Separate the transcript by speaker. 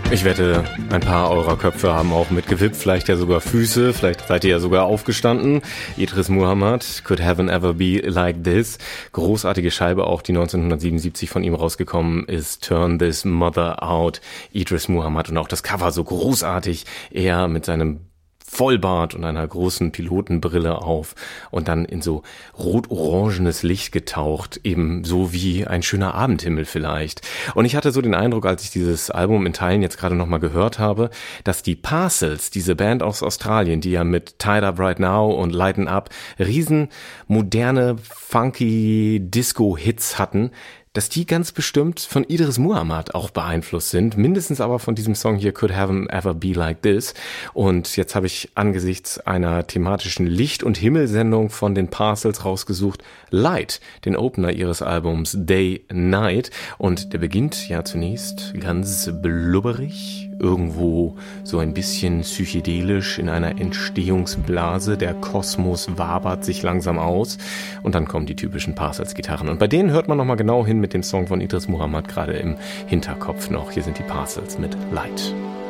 Speaker 1: Ich wette, ein paar eurer Köpfe haben auch mitgewippt, vielleicht ja sogar Füße, vielleicht seid ihr ja sogar aufgestanden. Idris Muhammad, Could Heaven Ever Be Like This? Großartige Scheibe auch, die 1977 von ihm rausgekommen ist, Turn This Mother Out. Idris Muhammad und auch das Cover so großartig, er mit seinem Vollbart und einer großen Pilotenbrille auf und dann in so rot-orangenes Licht getaucht, eben so wie ein schöner Abendhimmel vielleicht. Und ich hatte so den Eindruck, als ich dieses Album in Teilen jetzt gerade nochmal gehört habe, dass die Parcels, diese Band aus Australien, die ja mit Tied Up Right Now und Lighten Up riesen moderne, funky Disco-Hits hatten, dass die ganz bestimmt von Idris Muhammad auch beeinflusst sind, mindestens aber von diesem Song hier Could Heaven Ever Be Like This. Und jetzt habe ich angesichts einer thematischen Licht- und Himmelsendung von den Parcels rausgesucht Light, den Opener ihres Albums Day Night. Und der beginnt ja zunächst ganz blubberig, irgendwo so ein bisschen psychedelisch in einer Entstehungsblase. Der Kosmos wabert sich langsam aus und dann kommen die typischen Parcels-Gitarren. Und bei denen hört man nochmal genau hin mit dem Song von Idris Muhammad gerade im Hinterkopf noch. Hier sind die Parcels mit Light.